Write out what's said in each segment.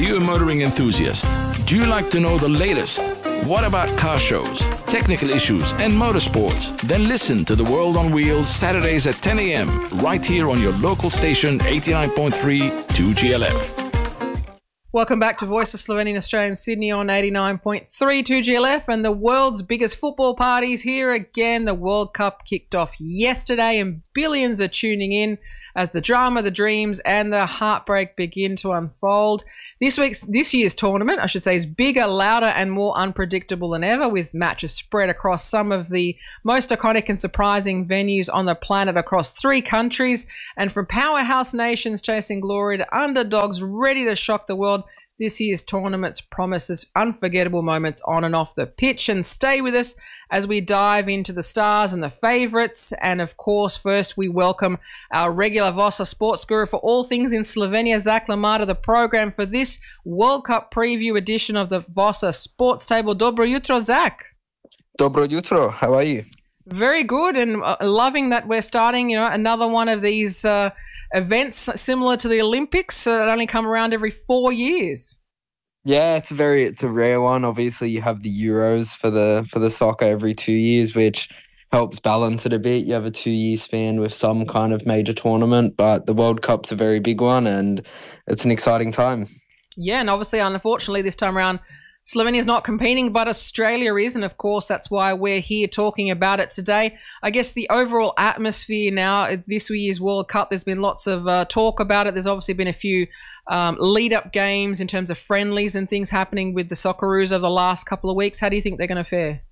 you a motoring enthusiast? Do you like to know the latest? What about car shows, technical issues, and motorsports? Then listen to The World on Wheels Saturdays at 10 a.m. right here on your local station 89.3 2GLF. Welcome back to Voice of Slovenian Australia in Sydney on 89.3 2GLF, and the world's biggest football parties here again. The World Cup kicked off yesterday and billions are tuning in as the drama, the dreams and the heartbreak begin to unfold. This year's tournament, I should say, is bigger, louder and more unpredictable than ever, with matches spread across some of the most iconic and surprising venues on the planet across 3 countries. And from powerhouse nations chasing glory to underdogs ready to shock the world, this year's tournament promises unforgettable moments on and off the pitch. And stay with us as we dive into the stars and the favourites. And of course, first we welcome our regular Vossa sports guru for all things in Slovenia, Zach Lamar, to the program for this World Cup preview edition of the Vossa Sports Table. Dobro jutro, Zach. Dobro jutro. How are you? Very good, and loving that we're starting, another one of these events similar to the Olympics that only come around every 4 years. Yeah, it's a rare one. Obviously, you have the Euros for the soccer every 2 years, which helps balance it a bit. You have a 2-year span with some kind of major tournament, but the World Cup's a very big one, and it's an exciting time. Yeah, and obviously, unfortunately, this time around, Slovenia's not competing, but Australia is, and of course that's why we're here talking about it today. I guess the overall atmosphere now at this year's World Cup, there's been lots of talk about it. There's obviously been a few lead-up games in terms of friendlies and things happening with the Socceroos over the last couple of weeks. How do you think they're going to fare?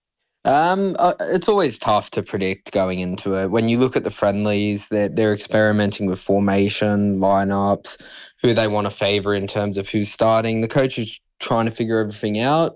It's always tough to predict going into it. When you look at the friendlies, they're experimenting with formation, lineups, who they want to favour in terms of who's starting. The coach is trying to figure everything out.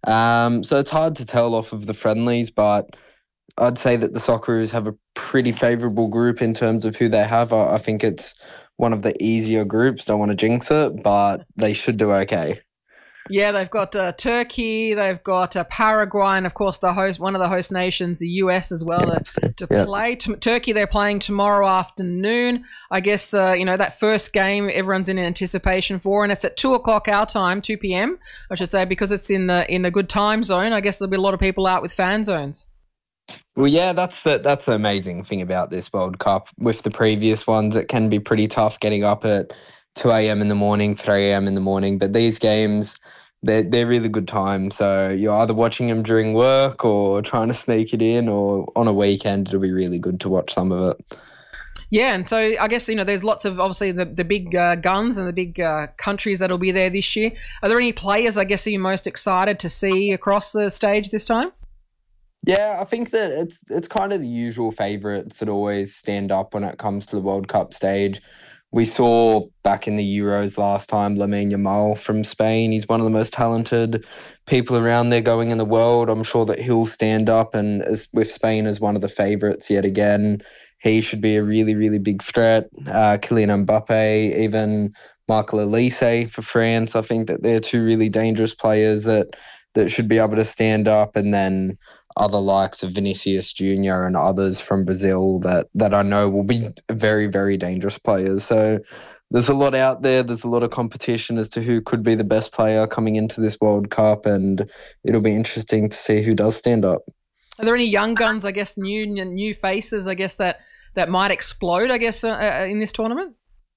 So it's hard to tell off of the friendlies, but I'd say that the Socceroos have a pretty favourable group in terms of who they have. I think it's one of the easier groups. Don't want to jinx it, but they should do okay. Yeah, they've got Turkey, they've got Paraguay, and of course one of the host nations, the US as well, to play. Turkey, they're playing tomorrow afternoon. I guess that first game everyone's in anticipation for, and it's at 2 o'clock our time, 2 p.m. I should say, because it's in a good time zone. I guess there'll be a lot of people out with fan zones. Well, yeah, that's the amazing thing about this World Cup. With the previous ones, it can be pretty tough getting up at 2 a.m. in the morning, 3 a.m. in the morning. But these games, they're really good time. So you're either watching them during work or trying to sneak it in, or on a weekend, it'll be really good to watch some of it. Yeah, and so I guess, there's lots of, obviously, the big guns and the big countries that'll be there this year. Are there any players, I guess, are you most excited to see across the stage this time? Yeah, I think that it's kind of the usual favourites that always stand up when it comes to the World Cup stage. We saw back in the Euros last time, Lamine Yamal from Spain. He's one of the most talented people around there going in the world. I'm sure that he'll stand up, and with Spain as one of the favourites yet again, he should be a really, really big threat. Kylian Mbappe, even Michael Olise for France. I think that they're 2 really dangerous players that should be able to stand up, and then other likes of Vinicius Jr. and others from Brazil that I know will be very, very dangerous players. So there's a lot out there. There's a lot of competition as to who could be the best player coming into this World Cup, and it'll be interesting to see who does stand up. Are there any young guns, I guess, new faces, I guess, that might explode, I guess, in this tournament?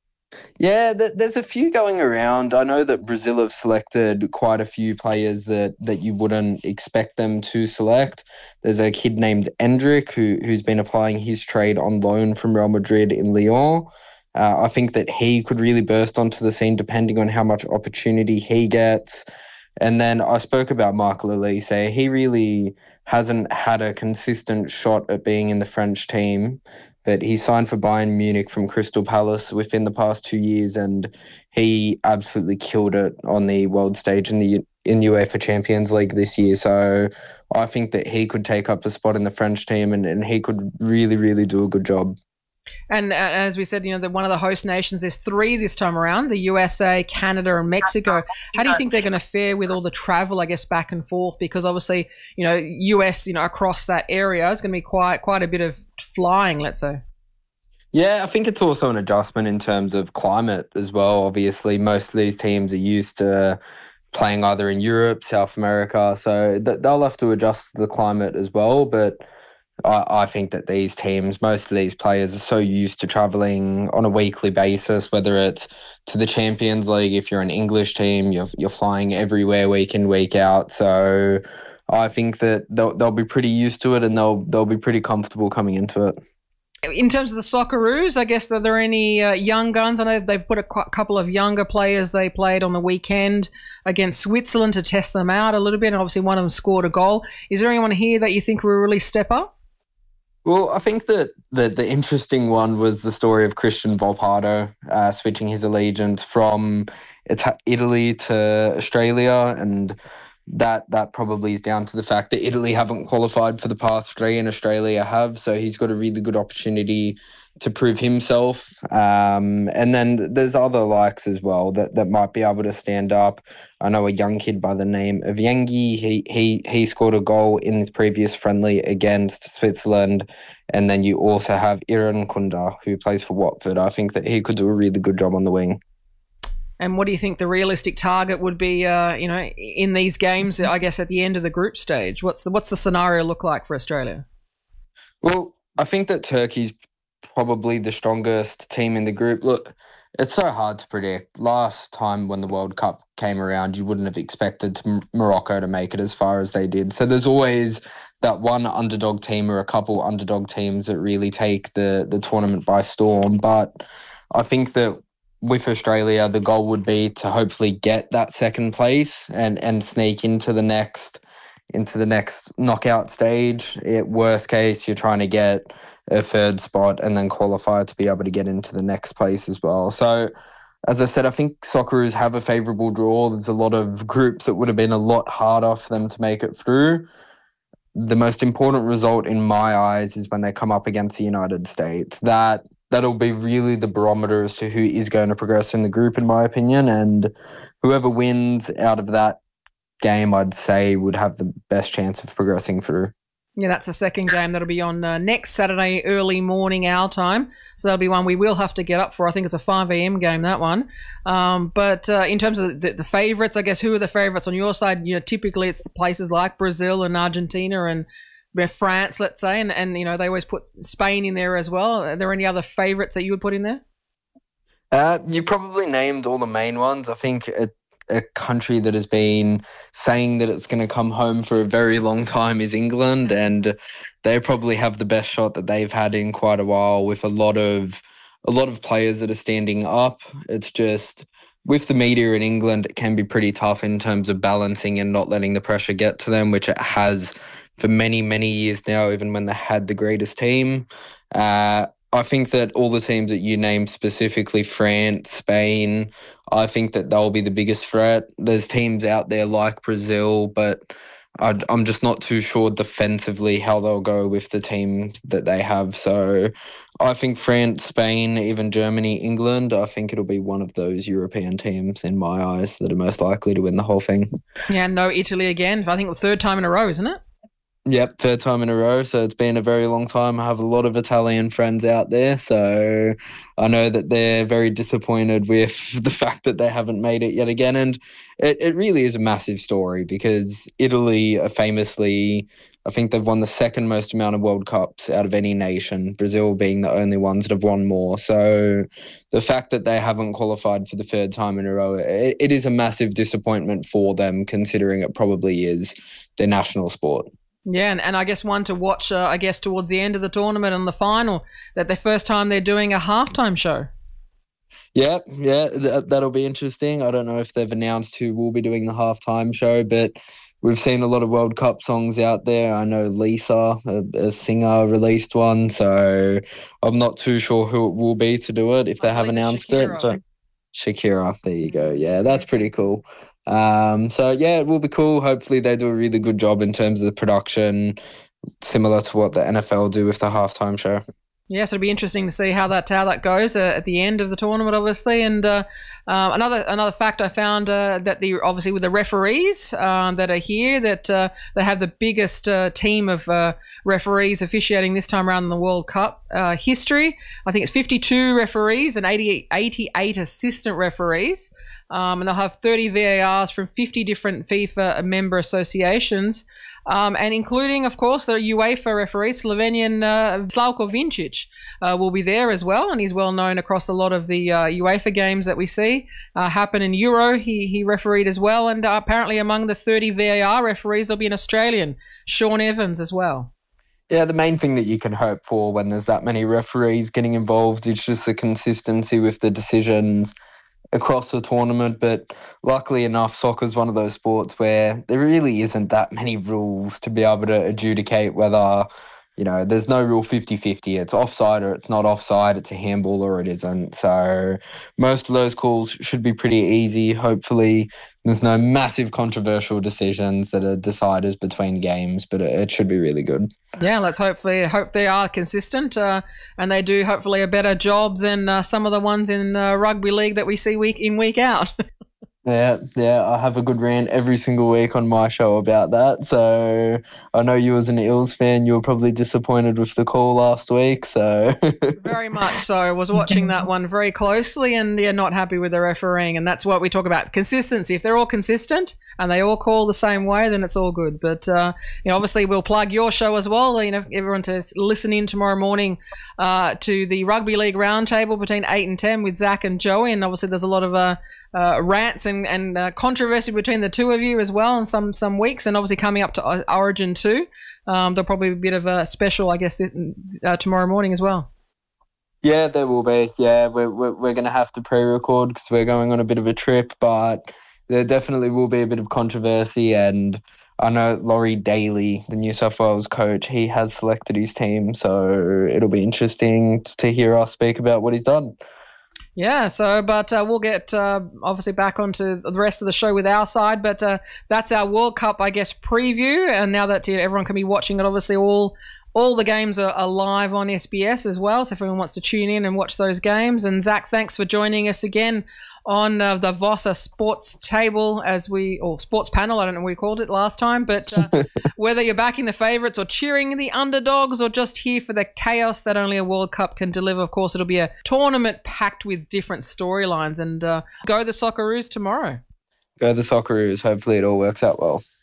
Yeah, there's a few going around. I know that Brazil have selected quite a few players that you wouldn't expect them to select. There's a kid named Endrick who's been applying his trade on loan from Real Madrid in Lyon. I think that he could really burst onto the scene depending on how much opportunity he gets. And then I spoke about Michael Olise. He really hasn't had a consistent shot at being in the French team, but he signed for Bayern Munich from Crystal Palace within the past 2 years, and he absolutely killed it on the world stage in UEFA Champions League this year. So I think that he could take up a spot in the French team, and he could really, really do a good job. And as we said, one of the host nations, there's 3 this time around, the USA, Canada and Mexico. How do you think they're going to fare with all the travel, I guess, back and forth? Because obviously, US, across that area, it's going to be quite a bit of flying, let's say. Yeah, I think it's also an adjustment in terms of climate as well. Obviously, most of these teams are used to playing either in Europe, South America, so they'll have to adjust to the climate as well. But I think that these teams, most of these players, are so used to traveling on a weekly basis, whether it's to the Champions League. If you're an English team, you're flying everywhere week in, week out. So I think that they'll be pretty used to it, and they'll be pretty comfortable coming into it. In terms of the Socceroos, I guess, are there any young guns? I know they've put a couple of younger players they played on the weekend against Switzerland to test them out a little bit, and obviously one of them scored a goal. Is there anyone here that you think will really step up? Well, I think that the interesting one was the story of Christian Volpato switching his allegiance from Italy to Australia, and that probably is down to the fact that Italy haven't qualified for the past three and Australia have, so he's got a really good opportunity to prove himself. And then there's other likes as well that might be able to stand up. I know a young kid by the name of Yengi. He scored a goal in his previous friendly against Switzerland. And then you also have Iran Kunda, who plays for Watford. I think that he could do a really good job on the wing. And what do you think the realistic target would be, in these games, I guess, at the end of the group stage? What's the scenario look like for Australia? Well, I think that Turkey's probably the strongest team in the group. Look, it's so hard to predict. Last time when the World Cup came around, you wouldn't have expected Morocco to make it as far as they did. So there's always that one underdog team or a couple underdog teams that really take the tournament by storm. But I think that with Australia, the goal would be to hopefully get that second place and sneak into the next knockout stage. At worst case, you're trying to get a third spot and then qualify to be able to get into the next place as well. So, as I said, I think Socceroos have a favourable draw. There's a lot of groups that would have been a lot harder for them to make it through. The most important result in my eyes is when they come up against the United States. That'll be really the barometer as to who is going to progress in the group, in my opinion. And whoever wins out of that game, I'd say, would have the best chance of progressing through. Yeah, that's the second game. That'll be on next Saturday, early morning our time. So that'll be one we will have to get up for. I think it's a 5 a.m. game, that one. But in terms of the favourites, I guess, who are the favourites on your side? Typically it's the places like Brazil and Argentina and France, let's say, and they always put Spain in there as well. Are there any other favourites that you would put in there? You probably named all the main ones. I think a country that has been saying that it's going to come home for a very long time is England, and they probably have the best shot that they've had in quite a while, with a lot of players that are standing up. It's just with the media in England, it can be pretty tough in terms of balancing and not letting the pressure get to them, which it has for many, many years now, even when they had the greatest team. I think that all the teams that you named, specifically France, Spain, I think that they'll be the biggest threat. There's teams out there like Brazil, but I'm just not too sure defensively how they'll go with the team that they have. So I think France, Spain, even Germany, England, I think it'll be one of those European teams in my eyes that are most likely to win the whole thing. Yeah, no Italy again. I think the third time in a row, isn't it? Yep, third time in a row. So it's been a very long time. I have a lot of Italian friends out there. So I know that they're very disappointed with the fact that they haven't made it yet again. And it really is a massive story, because Italy are famously, I think they've won the second most amount of World Cups out of any nation, Brazil being the only ones that have won more. So the fact that they haven't qualified for the third time in a row, it is a massive disappointment for them, considering it probably is their national sport. Yeah, and I guess one to watch, I guess, towards the end of the tournament and the final, that the first time they're doing a halftime show. Yeah, that'll be interesting. I don't know if they've announced who will be doing the halftime show, but we've seen a lot of World Cup songs out there. I know Lisa, a singer, released one, so I'm not too sure who it will be to do it if they have announced Shakira. It. So, Shakira, there you go. Yeah, that's pretty cool. So yeah, it will be cool. Hopefully they do a really good job in terms of the production, similar to what the NFL do with the halftime show. Yes, it'll be interesting to see how that goes at the end of the tournament, obviously. And another fact I found that obviously with the referees that are here, that they have the biggest team of referees officiating this time around in the World Cup history. I think it's 52 referees and 88 assistant referees. And they'll have 30 VARs from 50 different FIFA member associations, and including, of course, the UEFA referee, Slovenian Slavko Vincic, will be there as well, and he's well known across a lot of the UEFA games that we see happen in Euro. He refereed as well, and apparently among the 30 VAR referees, there'll be an Australian, Sean Evans, as well. Yeah, the main thing that you can hope for when there's that many referees getting involved is just the consistency with the decisions across the tournament. But luckily enough, soccer is one of those sports where there really isn't that many rules to be able to adjudicate whether, there's no real 50-50. It's offside or it's not offside. It's a handball or it isn't. So most of those calls should be pretty easy. Hopefully there's no massive controversial decisions that are deciders between games, but it should be really good. Yeah, let's hope they are consistent and they do hopefully a better job than some of the ones in rugby league that we see week in, week out. Yeah, I have a good rant every single week on my show about that. So I know you as an Eels fan, you were probably disappointed with the call last week. So very much so. I was watching that one very closely and they're not happy with the refereeing. And that's what we talk about, consistency. If they're all consistent and they all call the same way, then it's all good. But, obviously we'll plug your show as well. Everyone to listen in tomorrow morning to the Rugby League Roundtable between 8 and 10 with Zach and Joey. And obviously there's a lot of rants and controversy between the two of you as well in some weeks, and obviously coming up to Origin too. There'll probably be a bit of a special, I guess, tomorrow morning as well. Yeah, there will be. Yeah, we're going to have to pre-record because we're going on a bit of a trip, but there definitely will be a bit of controversy. And I know Laurie Daly, the New South Wales coach, he has selected his team, so it'll be interesting to hear us speak about what he's done. Yeah, but we'll get obviously back onto the rest of the show with our side, but that's our World Cup, I guess, preview. And now that everyone can be watching it, obviously all the games are live on SBS as well, so if everyone wants to tune in and watch those games. And Zach, thanks for joining us again on the Vossa Sports Table or Sports Panel, I don't know what we called it last time, but whether you're backing the favourites or cheering the underdogs or just here for the chaos that only a World Cup can deliver, of course, it'll be a tournament packed with different storylines. And go the Socceroos tomorrow. Go the Socceroos. Hopefully it all works out well.